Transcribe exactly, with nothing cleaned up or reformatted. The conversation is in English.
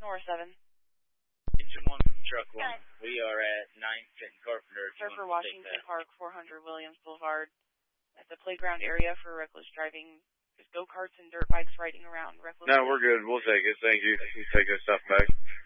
North seven. Engine one from truck one. Okay. We are at ninth and Carpenter. Surfer Washington Park, four hundred Williams Boulevard. At the playground area for reckless driving. There's go-karts and dirt bikes riding around. Reckless. No, we're good. We'll take it. Thank you. You take this stuff back.